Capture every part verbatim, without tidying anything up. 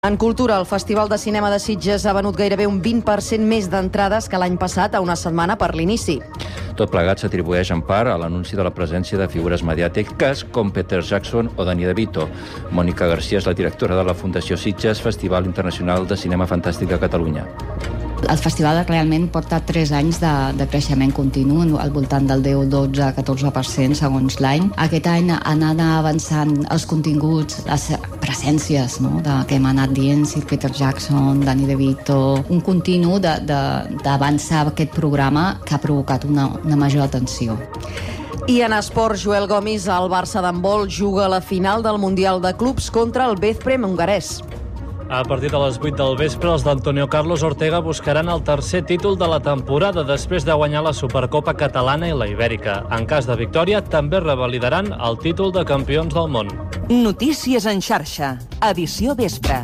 En cultura, el Festival de Cinema de Sitges ha venut gairebé un vint per cent més d'entrades que l'any passat a una setmana per l'inici. Tot plegat s'atribueix en part a l'anunci de la presència de figures mediàtiques com Peter Jackson o Danny DeVito. Mònica Garcia és la directora de la Fundació Sitges, Festival Internacional de Cinema Fantàstic de Catalunya. El festival realment porta tres anys de, de creixement continu, al voltant del deu, dotze, catorze per cent segons l'any. Aquest any han anat avançant els continguts, les presències, no?, de, que hem anat dient, Sir Peter Jackson, Danny DeVito, un continu d'avançar aquest programa que ha provocat una, una major atenció. I en esport, Joel Gomis, el Barça d'handbol juga a la final del Mundial de Clubs contra el Bezprem hongarès. A partir de les vuit del vespre, els d'Antonio Carlos Ortega buscaran el tercer títol de la temporada després de guanyar la Supercopa Catalana i la Ibèrica. En cas de victòria, també revalidaran el títol de campions del món. Notícies en xarxa, edició vespre.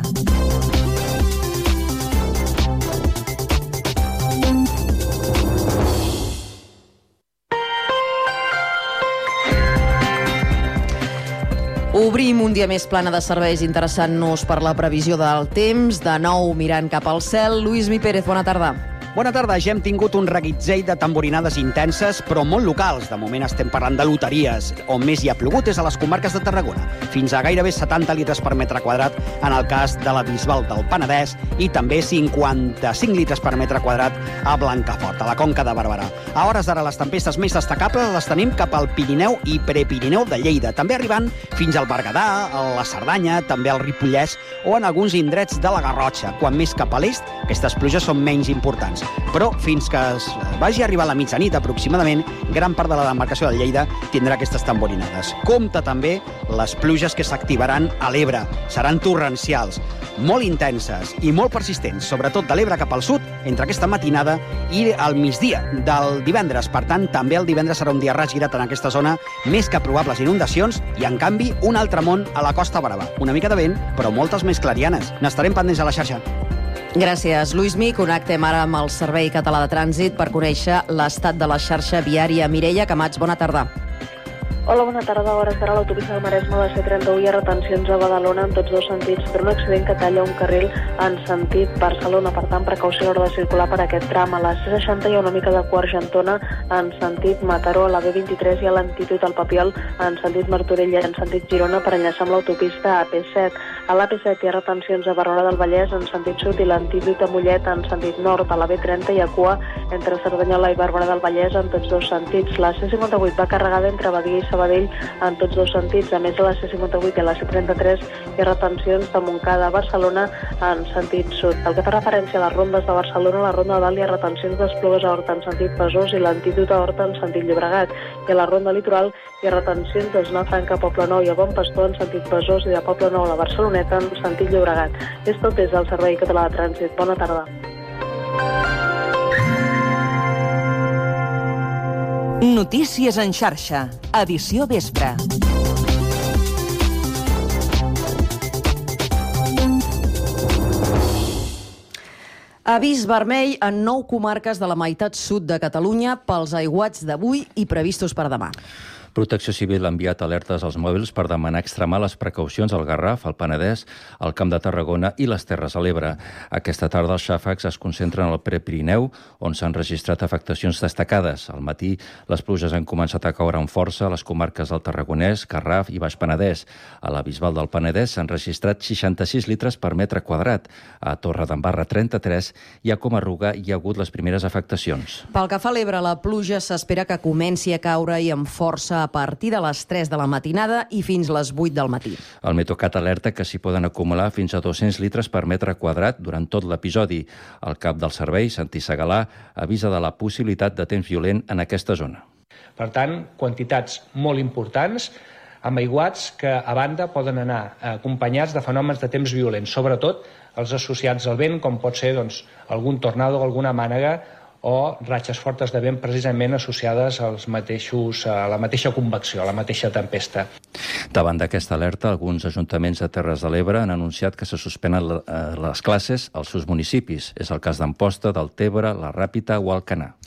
Obrim un dia més plana de serveis interessant-nos per la previsió del temps. De nou mirant cap al cel. Lluís Mi Pérez, bona tarda. Bona tarda. Ja hem tingut un reguitzell de tamborinades intenses, però molt locals. De moment estem parlant de loteries. On més hi ha plogut és a les comarques de Tarragona. Fins a gairebé setanta litres per metre quadrat en el cas de la Bisbal del Penedès i també cinquanta-cinc litres per metre quadrat a Blancafort, a la Conca de Barberà. A hores d'ara les tempestes més destacables les tenim cap al Pirineu i Prepirineu de Lleida, també arribant fins al Berguedà, a la Cerdanya, també al Ripollès o en alguns indrets de la Garrotxa. Quan més cap a l'est, aquestes pluges són menys importants. Però fins que es vagi a arribar a la mitjanit aproximadament, gran part de la demarcació de Lleida tindrà aquestes tamborinades. Compte també les pluges que s'activaran a l'Ebre. Seran torrencials, molt intenses i molt persistents, sobretot de l'Ebre cap al sud, entre aquesta matinada i el migdia del divendres. Per tant, també el divendres serà un dia rasgirat en aquesta zona, més que probables inundacions i, en canvi, un altre món a la Costa Brava. Una mica de vent, però moltes més clarianes. N'estarem pendents a la xarxa. Gràcies, Lluís Mi. Connectem ara amb el Servei Català de Trànsit per conèixer l'estat de la xarxa viària. Mireia Camats, bona tarda. Hola, bona tarda. A hores d'ara l'autopista del Maresme de la C trenta-u hi ha retencions a Badalona en tots dos sentits per un accident que talla un carril en sentit Barcelona. Per tant, precaució a l'hora de circular per aquest tram. A la C seixanta hi ha una mica de Argentona en sentit Mataró. A la B vint-i-tres hi ha l'Antídot al Papiol en sentit Martorell i en sentit Girona per enllaçar amb l'autopista A P set. A l'A P set hi ha retencions a Barberà del Vallès en sentit sud i l'Antídot a Mollet en sentit nord. A la B trenta hi ha cua entre Cerdanyola i Barberà del Vallès en tots dos sentits. La C cinquanta-vuit va carregada entre Badia i Sabadell en tots dos sentits. A més, a la C cinquanta-vuit i a la C trenta-tres hi ha retencions de Montcada a Barcelona en sentit sud. Pel que fa referència a les rondes de Barcelona, a la ronda de Dalt hi ha retencions d'Esplugues a Horta en sentit Besòs i l'Antídot a Horta en sentit Llobregat. I a la ronda litoral hi ha retencions de Zona Franca a Poblenou i a Bon Pastor en sentit Besòs i de Poblenou a la Barceloneta en sentit Llobregat. És tot des del Servei Català de Trànsit. Bona tarda. Notícies en xarxa, edició vespre. Avís vermell en nou comarques de la meitat sud de Catalunya pels aiguats d'avui i previstos per demà. Protecció Civil ha enviat alertes als mòbils per demanar extremar les precaucions al Garraf, al Penedès, al Camp de Tarragona i les Terres de l'Ebre. Aquesta tarda els xàfecs es concentren al Prepirineu, on s'han registrat afectacions destacades. Al matí les pluges han començat a caure amb força a les comarques del Tarragonès, Garraf i Baix Penedès. A la Bisbal del Penedès s'han registrat seixanta-sis litres per metre quadrat. A Torredembarra, trenta-tres, i a Comarruga hi ha hagut les primeres afectacions. Pel que fa a l'Ebre, la pluja s'espera que comenci a caure i amb força a partir de les tres de la matinada i fins les vuit del matí. El Meteocat alerta que s'hi poden acumular fins a dos-cents litres per metre quadrat durant tot l'episodi. El cap del servei, Santi Segalà, avisa de la possibilitat de temps violent en aquesta zona. Per tant, quantitats molt importants, amb aiguats que, a banda, poden anar acompanyats de fenòmens de temps violents, sobretot els associats al vent, com pot ser doncs, algun tornado o alguna mànega, o ratxes fortes de vent precisament associades als mateixos, a la mateixa convecció, a la mateixa tempesta. Davant d'aquesta alerta, alguns ajuntaments de Terres de l'Ebre han anunciat que se suspenen les classes als seus municipis. És el cas d'Amposta, Deltebre, la Ràpita o Alcanar.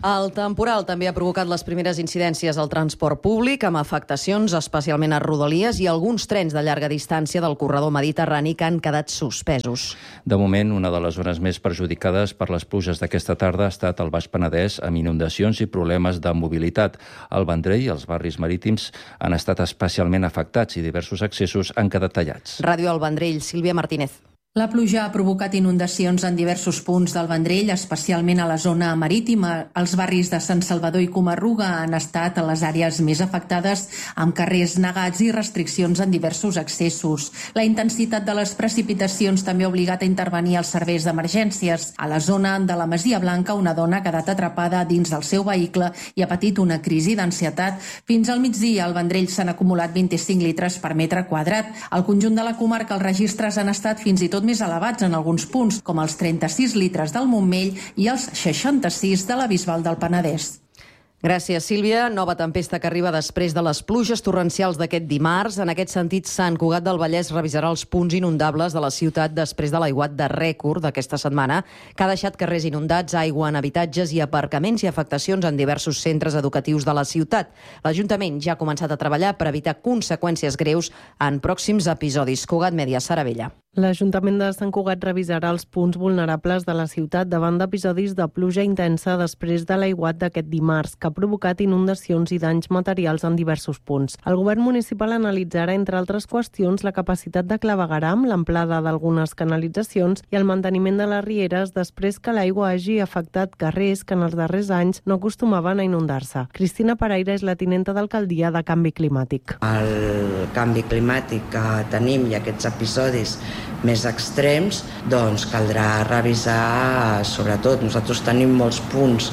El temporal també ha provocat les primeres incidències al transport públic, amb afectacions especialment a Rodalies i alguns trens de llarga distància del corredor mediterrani que han quedat suspesos. De moment, una de les zones més perjudicades per les pluges d'aquesta tarda ha estat el Baix Penedès, amb inundacions i problemes de mobilitat. El Vendrell i els barris marítims han estat especialment afectats i diversos accessos han quedat tallats. Ràdio El Vendrell, Sílvia Martínez. La pluja ha provocat inundacions en diversos punts del Vendrell, especialment a la zona marítima. Els barris de Sant Salvador i Comarruga han estat a les àrees més afectades, amb carrers negats i restriccions en diversos accessos. La intensitat de les precipitacions també ha obligat a intervenir els serveis d'emergències. A la zona de la Masia Blanca, una dona ha quedat atrapada dins del seu vehicle i ha patit una crisi d'ansietat. Fins al migdia, al Vendrell s'han acumulat vint-i-cinc litres per metre quadrat. Al conjunt de la comarca, els registres han estat fins i tot més elevats en alguns punts, com els trenta-sis litres del Montmell i els seixanta-sis de la Bisbal del Penedès. Gràcies, Sílvia. Nova tempesta que arriba després de les pluges torrencials d'aquest dimarts. En aquest sentit, Sant Cugat del Vallès revisarà els punts inundables de la ciutat després de l'aiguat de rècord d'aquesta setmana, que ha deixat carrers inundats, aigua en habitatges i aparcaments i afectacions en diversos centres educatius de la ciutat. L'Ajuntament ja ha començat a treballar per evitar conseqüències greus en pròxims episodis. Cugat Mèdia, Sara Vella. L'Ajuntament de Sant Cugat revisarà els punts vulnerables de la ciutat davant d'episodis de pluja intensa després de l'aiguat d'aquest dimarts, que ha provocat inundacions i danys materials en diversos punts. El govern municipal analitzarà, entre altres qüestions, la capacitat de clavegueram, l'amplada d'algunes canalitzacions i el manteniment de les rieres després que l'aigua hagi afectat carrers que en els darrers anys no acostumaven a inundar-se. Cristina Paraire és la tinenta d'alcaldia de Canvi Climàtic. El canvi climàtic que tenim i aquests episodis més extrems, doncs caldrà revisar, sobretot, nosaltres tenim molts punts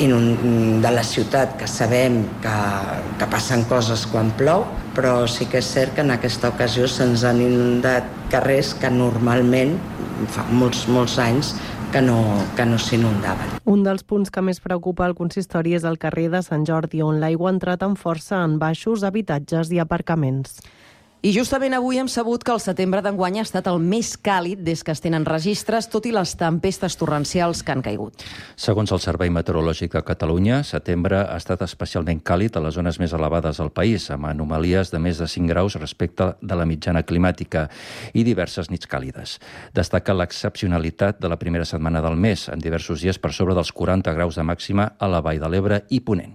de la ciutat que sabem que, que passen coses quan plou, però sí que és cert que en aquesta ocasió se'ns han inundat carrers que normalment, fa molts, molts anys, que no, que no s'inundaven. Un dels punts que més preocupa el consistori és el carrer de Sant Jordi, on l'aigua ha entrat amb força en baixos, habitatges i aparcaments. I justament avui hem sabut que el setembre d'enguany ha estat el més càlid des que es tenen registres, tot i les tempestes torrencials que han caigut. Segons el Servei Meteorològic de Catalunya, setembre ha estat especialment càlid a les zones més elevades del país, amb anomalies de més de cinc graus respecte de la mitjana climàtica i diverses nits càlides. Destaca l'excepcionalitat de la primera setmana del mes, en diversos dies per sobre dels quaranta graus de màxima a la Vall de l'Ebre i Ponent.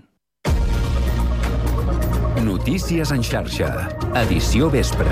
Notícies en xarxa, edició vespre.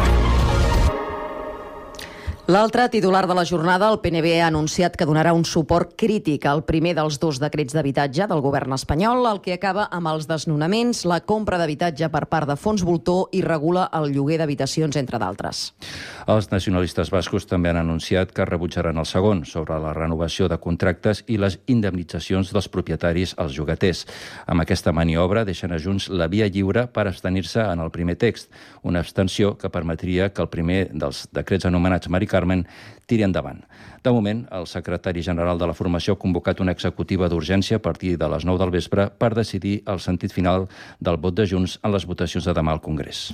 L'altre titular de la jornada, el P N B, ha anunciat que donarà un suport crític al primer dels dos decrets d'habitatge del govern espanyol, el que acaba amb els desnonaments, la compra d'habitatge per part de fons voltor i regula el lloguer d'habitacions, entre d'altres. Els nacionalistes bascos també han anunciat que rebutjaran el segon, sobre la renovació de contractes i les indemnitzacions dels propietaris als llogaters. Amb aquesta maniobra deixen a Junts la via lliure per abstenir-se en el primer text, una abstenció que permetria que el primer dels decrets anomenats Mari Carmen tiri endavant. De moment, el secretari general de la formació ha convocat una executiva d'urgència a partir de les nou del vespre per decidir el sentit final del vot de Junts en les votacions de demà al Congrés.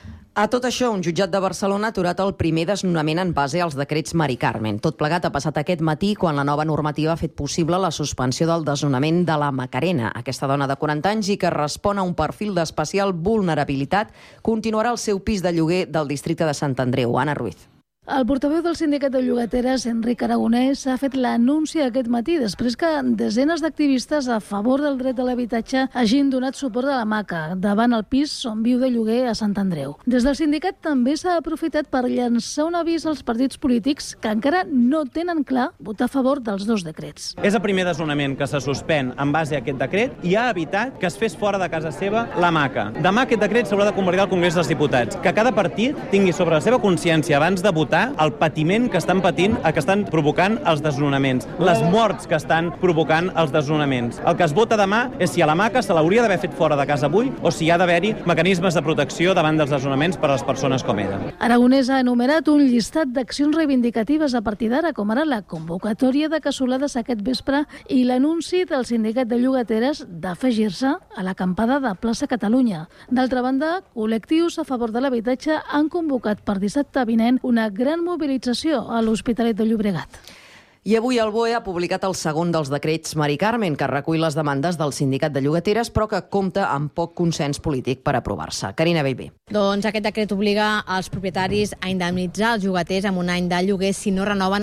A tot això, un jutjat de Barcelona ha aturat el primer desnonament en base als decrets Mari Carmen. Tot plegat ha passat aquest matí quan la nova normativa ha fet possible la suspensió del desnonament de la Macarena. Aquesta dona de quaranta anys i que respon a un perfil d'especial vulnerabilitat continuarà al seu pis de lloguer del districte de Sant Andreu. Anna Ruiz. El portaveu del sindicat de llogateres, Enric Aragonès, ha fet l'anunci aquest matí després que desenes d'activistes a favor del dret de l'habitatge hagin donat suport a la Maca davant el pis on viu de lloguer a Sant Andreu. Des del sindicat també s'ha aprofitat per llançar un avís als partits polítics que encara no tenen clar votar a favor dels dos decrets. És el primer desnonament que se suspèn en base a aquest decret i ha evitat que es fes fora de casa seva la Maca. Demà aquest decret s'haurà de convalidar al Congrés dels Diputats. Que cada partit tingui sobre la seva consciència abans de votar el patiment que estan patint, que estan provocant els desnonaments, les morts que estan provocant els desnonaments. El que es vota demà és si a la Maca se l'hauria d'haver fet fora de casa avui o si hi ha d'haver-hi mecanismes de protecció davant dels desnonaments per a les persones com ella. Aragonès ha enumerat un llistat d'accions reivindicatives a partir d'ara, com ara la convocatòria de cassolades aquest vespre i l'anunci del sindicat de llogateres d'afegir-se a l'acampada de Plaça Catalunya. D'altra banda, col·lectius a favor de l'habitatge han convocat per dissabte vinent una gran mobilització a l'Hospitalet de Llobregat. I avui el B O E ha publicat el segon dels decrets Mari Carmen, que recull les demandes del sindicat de llogateres, però que compta amb poc consens polític per aprovar-se. Carina Bellver. Doncs aquest decret obliga els propietaris a indemnitzar els llogaters amb un any de lloguer si no renoven